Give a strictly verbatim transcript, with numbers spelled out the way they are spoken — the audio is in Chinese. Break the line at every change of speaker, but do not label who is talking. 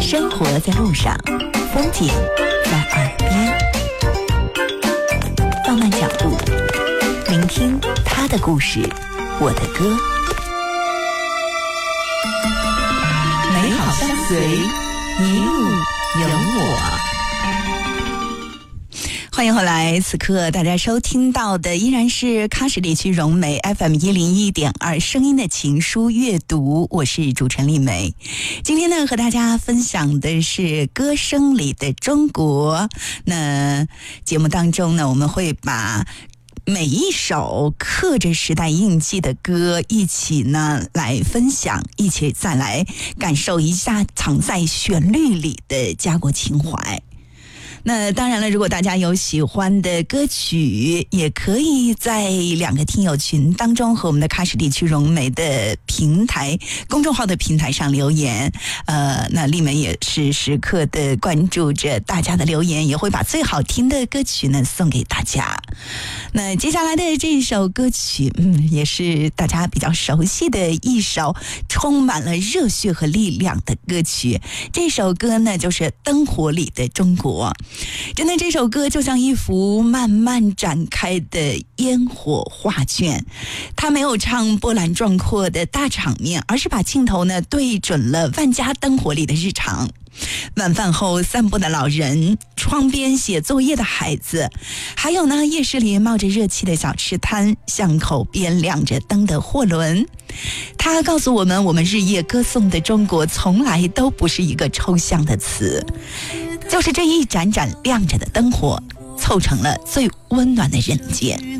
生活在路上，风景在耳边，放慢脚步，聆听他的故事，我的歌。美好相随，一路有我。欢迎回来，此刻大家收听到的依然是喀什地区融媒 F M 一零一点二声音的情书阅读，我是主持人丽梅。今天呢，和大家分享的是歌声里的中国。那节目当中呢，我们会把每一首刻着时代印记的歌一起呢来分享，一起再来感受一下藏在旋律里的家国情怀。那当然了，如果大家有喜欢的歌曲，也可以在两个听友群当中和我们的喀什地区融媒的平台公众号的平台上留言。呃，那丽梅也是时刻的关注着大家的留言，也会把最好听的歌曲呢送给大家。那接下来的这首歌曲，嗯，也是大家比较熟悉的一首充满了热血和力量的歌曲。这首歌呢，就是《灯火里的中国》。真的，这首歌就像一幅慢慢展开的烟火画卷，它没有唱波澜壮阔的大场面，而是把镜头呢对准了万家灯火里的日常。晚饭后散步的老人，窗边写作业的孩子，还有呢夜市里冒着热气的小吃摊，巷口边亮着灯的货轮。他告诉我们，我们日夜歌颂的中国从来都不是一个抽象的词，就是这一盏盏亮着的灯火，凑成了最温暖的人间。